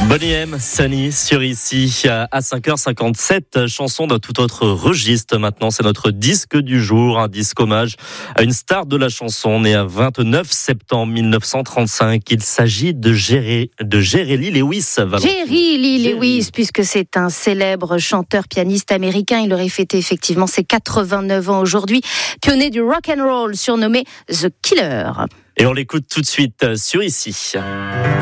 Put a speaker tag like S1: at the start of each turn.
S1: Bonnie M, Sunny sur ici à 5h57, chanson d'un tout autre registre maintenant, c'est notre disque du jour, un disque hommage à une star de la chanson née à 29 septembre 1935. Il s'agit de Jerry Lee Lewis.
S2: Jerry Lee Lewis, puisque c'est un célèbre chanteur pianiste américain, il aurait fêté effectivement ses 89 ans aujourd'hui, pionnier du rock and roll surnommé The Killer.
S1: Et on l'écoute tout de suite sur ici.